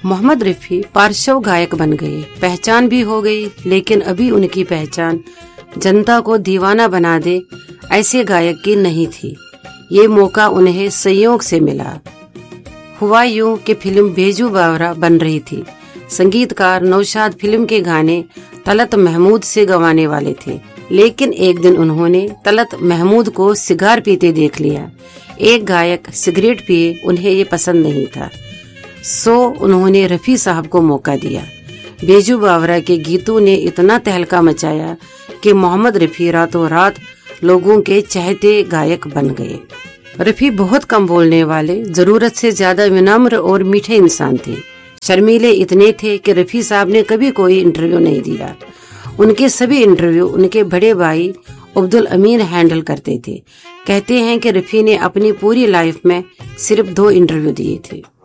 मोहम्मद रफी पार्श्व गायक बन गए, पहचान भी हो गई, लेकिन अभी उनकी पहचान जनता को दीवाना बना दे ऐसे गायक की नहीं थी। ये मौका उन्हें संयोग से मिला। हुआ यूं कि फिल्म बेजू बावरा बन रही थी। संगीतकार नौशाद फिल्म के गाने तलत महमूद से गवाने वाले थे, लेकिन एक दिन उन्होंने तलत महमूद को सिगार पीते देख लिया। एक गायक सिगरेट पिए उन्हें ये पसंद नहीं था, सो उन्होंने रफी साहब को मौका दिया। बेजू बावरा के गीतों ने इतना तहलका मचाया कि मोहम्मद रफी रातों रात लोगों के चहेते गायक बन गए। रफी बहुत कम बोलने वाले, जरूरत से ज्यादा विनम्र और मीठे इंसान थे। शर्मीले इतने थे कि रफी साहब ने कभी कोई इंटरव्यू नहीं दिया। उनके सभी इंटरव्यू उनके बड़े भाई अब्दुल अमीन हैंडल करते थे। कहते हैं कि रफी ने अपनी पूरी लाइफ में सिर्फ 2 इंटरव्यू दिए थे।